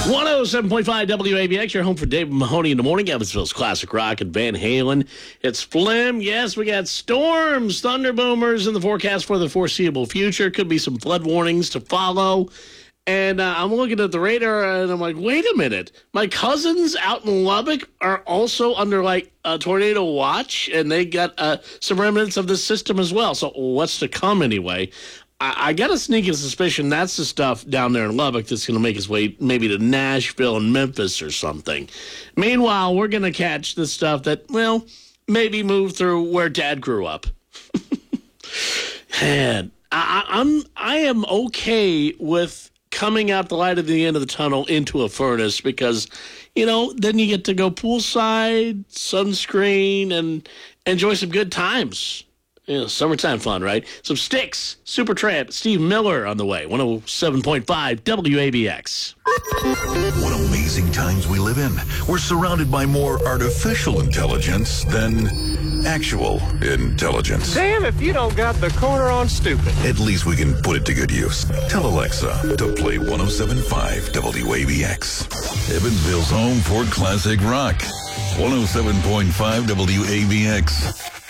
107.5 WABX, your home for David Mahoney in the morning. Evansville's Classic Rock and Van Halen. It's Flim. Yes, we got storms, thunder boomers in the forecast for the foreseeable future. Could be some flood warnings to follow. And I'm looking at the radar, and I'm like, wait a minute. My cousins out in Lubbock are also under, like, a tornado watch, and they got some remnants of this system as well. So what's to come anyway? I got a sneaking suspicion that's the stuff down there in Lubbock that's going to make its way maybe to Nashville and Memphis or something. Meanwhile, we're going to catch the stuff that, well, maybe moved through where Dad grew up. And I am okay with coming out the light at the end of the tunnel into a furnace because, you know, then you get to go poolside, sunscreen, and enjoy some good times. Yeah, summertime fun, right? Some Styx, Supertramp, Steve Miller on the way. 107.5 WABX. What amazing times we live in. We're surrounded by more artificial intelligence than actual intelligence. Damn if you don't got the corner on stupid. At least we can put it to good use. Tell Alexa to play 107.5 WABX. Evansville's home for classic rock. 107.5 WABX.